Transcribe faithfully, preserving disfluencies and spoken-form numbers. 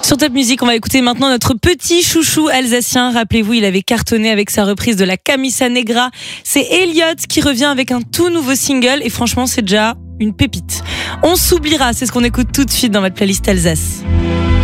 Sur Top Music, on va écouter maintenant notre petit chouchou alsacien. Rappelez-vous, il avait cartonné avec sa reprise de la Camisa Negra. C'est Elliot qui revient avec un tout nouveau single et franchement, c'est déjà une pépite. On s'oubliera, c'est ce qu'on écoute tout de suite dans votre playlist Alsace.